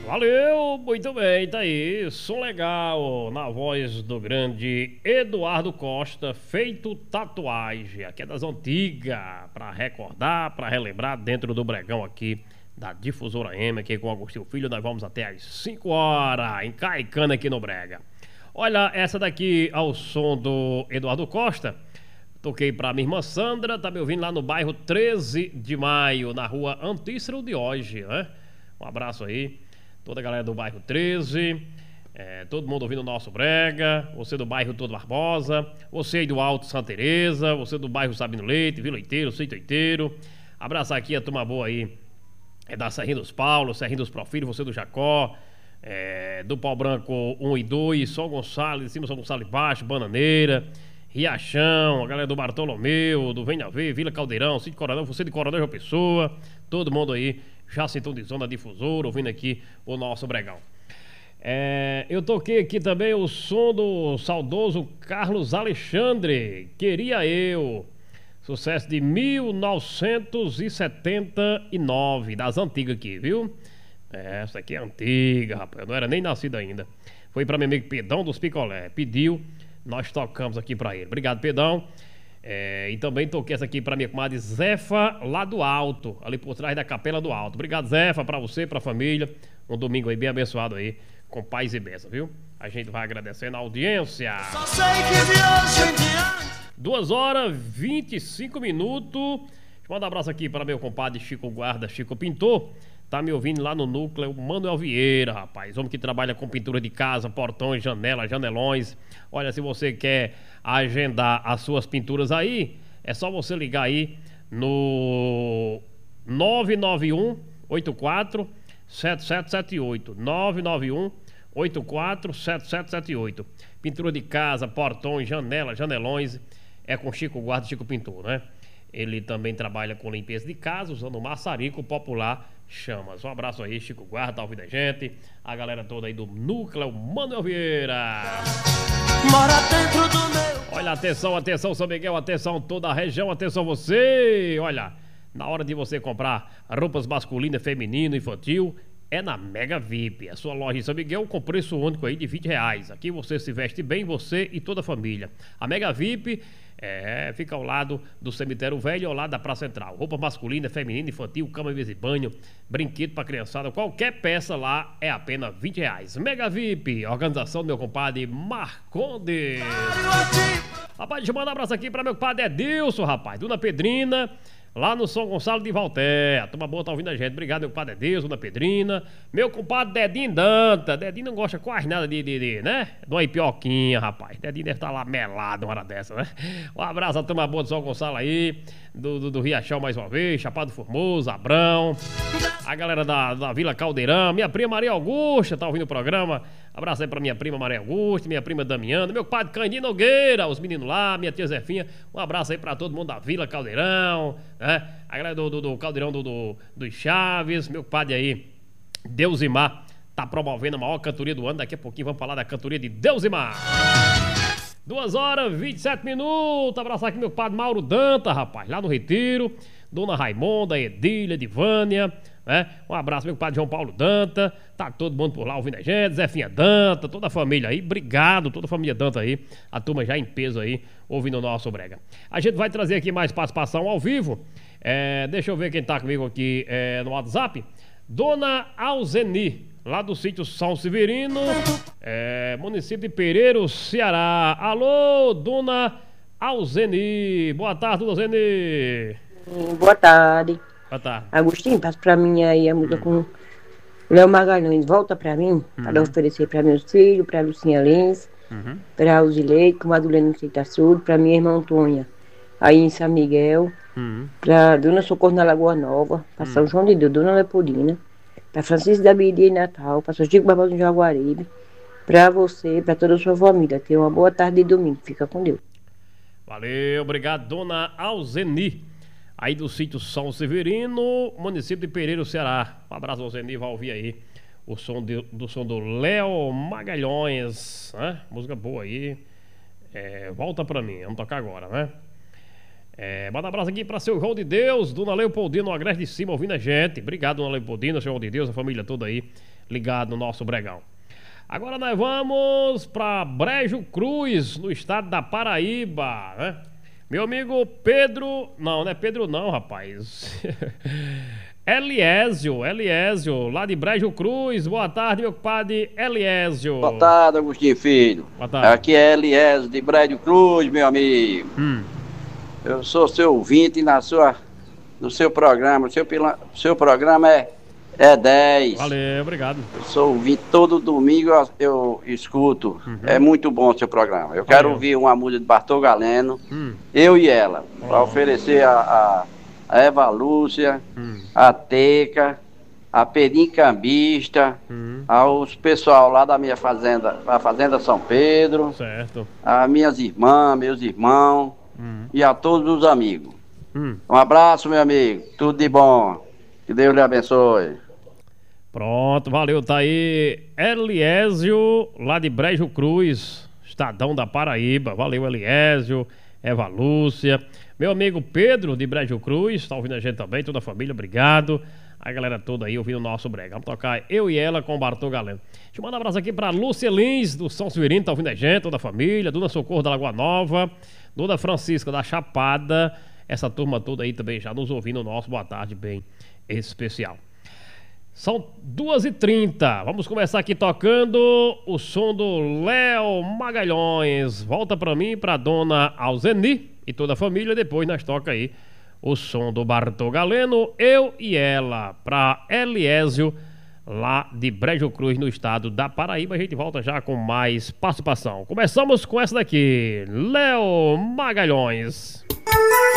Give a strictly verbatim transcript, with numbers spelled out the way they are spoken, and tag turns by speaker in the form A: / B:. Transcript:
A: Valeu, muito bem, tá aí, som legal, na voz do grande Eduardo Costa, feito tatuagem, aqui é das antigas, pra recordar, pra relembrar, dentro do bregão aqui, da Difusora M, aqui com o Agostinho Filho, nós vamos até às cinco horas, encaicando aqui no brega. Olha, essa daqui ao som do Eduardo Costa, toquei pra minha irmã Sandra, tá me ouvindo lá no bairro treze de maio, na rua Antícero de hoje, né? Um abraço aí. Toda a galera do bairro treze, é, todo mundo ouvindo o nosso brega, você do bairro Todo Barbosa, você aí do Alto Santa Teresa, você do bairro Sabino Leite, Vila Oiteiro, Sítio Oiteiro. Abraçar aqui a turma boa aí, é da Serrinha dos Paulos, Serrinha dos Profilhos, você do Jacó, é, do Pau Branco um e dois, São Gonçalo, de cima São Gonçalo e baixo, Bananeira, Riachão, a galera do Bartolomeu, do Venha Ver, Vila Caldeirão, Sítio Coronel, você de Coronel João Pessoa, todo mundo aí já sintonizou na difusora, ouvindo aqui o nosso bregão. É, eu toquei aqui também o som do saudoso Carlos Alexandre, Queria Eu, sucesso de mil novecentos e setenta e nove, das antigas aqui, viu? É, essa aqui é antiga, rapaz, eu não era nem nascido ainda. Foi para meu amigo Pedão dos Picolé, pediu, nós tocamos aqui para ele. Obrigado, Pedão. É, e também toquei essa aqui pra minha comadre Zefa, lá do Alto, ali por trás da Capela do Alto. Obrigado, Zefa, pra você, pra família. Um domingo aí bem abençoado aí, com paz e bênção, viu? A gente vai agradecendo a audiência. Só sei que de hoje em diante. Duas horas, vinte e cinco minutos. Deixa eu mandar um abraço aqui para meu compadre Chico Guarda, Chico Pintor. Tá me ouvindo lá no núcleo Manuel Vieira, rapaz. Homem que trabalha com pintura de casa, portões, janelas, janelões. Olha, se você quer agendar as suas pinturas aí, é só você ligar aí no nove nove um oito quatro sete sete sete oito. nove nove um oito quatro sete sete sete oito. Pintura de casa, portões, janelas, janelões. É com Chico Guarda, Chico Pintor, né? Ele também trabalha com limpeza de casa, usando o maçarico popular Chamas. Um abraço aí, Chico Guarda, tá ouvindo a gente. A galera toda aí do núcleo Manuel Vieira. Mora dentro do meu... Olha, atenção, atenção, São Miguel, atenção, toda a região, atenção você. Olha, na hora de você comprar roupas masculinas, feminino, infantil, é na Mega V I P, a sua loja em São Miguel com preço único aí de vinte reais. Aqui você se veste bem, você e toda a família. A Mega V I P é, fica ao lado do Cemitério Velho, ao lado da Praça Central. Roupa masculina, feminina, infantil, cama, mesa e banho, brinquedo pra criançada, qualquer peça lá é apenas vinte reais. Mega V I P, organização do meu compadre Marcondes. Rapaz, deixa eu mandar um abraço aqui pra meu compadre Edilson, rapaz, Dona Pedrina, lá no São Gonçalo de Valter. A turma boa tá ouvindo a gente. Obrigado, meu compadre Deus, Dona Pedrina. Meu compadre Dedinho Danta. Dedinho não gosta quase nada de, de, de né? De uma ipioquinha, rapaz. Dedinho deve estar lá melado uma hora dessa, né? Um abraço à turma boa do São Gonçalo aí. Do, do, do Riachão mais uma vez. Chapado Formoso, Abrão. A galera da, da Vila Caldeirão. Minha prima Maria Augusta tá ouvindo o programa. Abraço aí pra minha prima Maria Augusta, minha prima Damiana, meu padre Candinho Nogueira, os meninos lá, minha tia Zefinha. Um abraço aí pra todo mundo da Vila Caldeirão, né? A galera do, do, do Caldeirão do, do, dos Chaves, meu padre aí, Deusimar, tá promovendo a maior cantoria do ano. Daqui a pouquinho vamos falar da cantoria de Deusimar. Duas horas, vinte e sete minutos. Abraçar aqui meu padre Mauro Danta, rapaz, lá no Retiro. Dona Raimonda, Edília, Divânia, né? Um abraço, meu padre João Paulo Danta. Tá todo mundo por lá ouvindo a gente. Zefinha Danta, toda a família aí. Obrigado, toda a família Danta aí. A turma já em peso aí, ouvindo o nosso brega. A gente vai trazer aqui mais participação ao vivo. É, deixa eu ver quem tá comigo aqui é, no WhatsApp. Dona Alzeni, lá do sítio São Severino, é, município de Pereiro, Ceará. Alô, Dona Alzeni. Boa tarde, Dona Alzeni.
B: Boa tarde.
A: Boa tarde.
B: Agostinho, passa pra mim aí a música hum. com Léo Magalhães. Volta pra mim, uhum. para oferecer pra meus filhos, pra Lucinha Lins, uhum. pra Uzileite, com Madulena Ceitaçudo, pra minha irmã Antônia, aí em São Miguel, uhum. pra Dona Socorro na Lagoa Nova, pra uhum. São João de Deus, Dona Leopoldina, pra Francisco da Bidia em Natal, pra São Chico Barbosa em Jaguaribe, pra você, pra toda a sua família. Tenha uma boa tarde de domingo. Fica com Deus.
A: Valeu, obrigado, Dona Alzeni. Aí do sítio São Severino, município de Pereiro, Ceará. Um abraço, Alzeni, vai ouvir aí o som de, do som do Léo Magalhães, né? Música boa aí. É, volta pra mim, vamos tocar agora, né? É, manda um abraço aqui pra seu João de Deus, Dona Leopoldina, no Agreste de Cima, ouvindo a gente. Obrigado, Dona Leopoldina, seu João de Deus, a família toda aí, ligado no nosso Bregão. Agora nós vamos pra Brejo Cruz, no estado da Paraíba, né? Meu amigo Pedro... Não, não é Pedro não, rapaz. Eliésio, Eliésio, lá de Brejo Cruz. Boa tarde, meu compadre Eliésio.
C: Boa tarde, Agostinho Filho.
A: Boa tarde.
C: Aqui é Eliésio de Brejo Cruz, meu amigo.
A: Hum.
C: Eu sou seu ouvinte na sua, no seu programa. O seu, pila, seu programa é, é dez.
A: Valeu, obrigado.
C: Eu sou ouvinte todo domingo, eu, eu escuto. Uhum. É muito bom o seu programa. Eu
A: Valeu.
C: quero ouvir uma música de Bartol Galeno, hum. eu e ela, oh. para oferecer a, a, a Eva Lúcia, hum. a Teca, a Perim Cambista, hum. aos pessoal lá da minha fazenda, a Fazenda São Pedro,
A: certo.
C: a minhas irmãs, meus irmãos hum. e a todos os amigos. Hum. Um abraço, meu amigo. Tudo de bom. Que Deus lhe abençoe.
A: Pronto, valeu, tá aí Eliésio, lá de Brejo Cruz, Estadão da Paraíba. Valeu, Eliésio, Eva Lúcia. Meu amigo Pedro, de Brejo Cruz, tá ouvindo a gente também, toda a família, obrigado. A galera toda aí ouvindo o nosso brega. Vamos tocar eu e ela com o Bartol Galeno. Deixa eu mandar um abraço aqui pra Lúcia Lins, do São Severino, tá ouvindo a gente, toda a família. Dona Socorro da Lagoa Nova, Dona Francisca da Chapada. Essa turma toda aí também já nos ouvindo o nosso boa tarde bem especial. São duas e trinta. Vamos começar aqui tocando o som do Léo Magalhães. Volta pra mim, pra Dona Alzeni e toda a família. Depois nós toca aí o som do Bartol Galeno, eu e ela, pra Eliésio, lá de Brejo Cruz, no estado da Paraíba. A gente volta já com mais participação. Começamos com essa daqui, Léo Magalhães.